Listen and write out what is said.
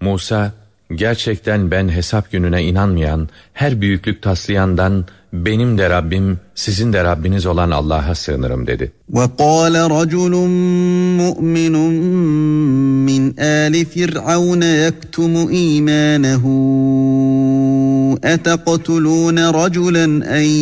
Musa, gerçekten ben hesap gününe inanmayan, her büyüklük taslayandan benim de Rabbim, sizin de Rabbiniz olan Allah'a sığınırım dedi. وَقَالَ رَجُلٌ مُؤْمِنٌ مِّنْ آلِ فِرْعَوْنَ يَكْتُمُ إِيمَانَهُ أَتَقْتُلُونَ رَجُلًا أَن